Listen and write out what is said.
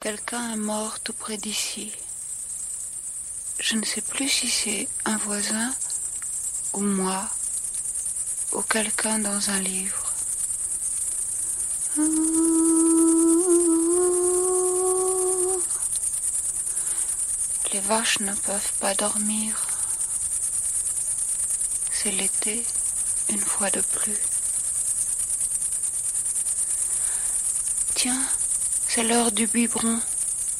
Quelqu'un est mort tout près d'ici. Je ne sais plus si c'est un voisin ou moi ou quelqu'un dans un livre. Les vaches ne peuvent pas dormir. C'est l'été, une fois de plus. Tiens, c'est l'heure du biberon.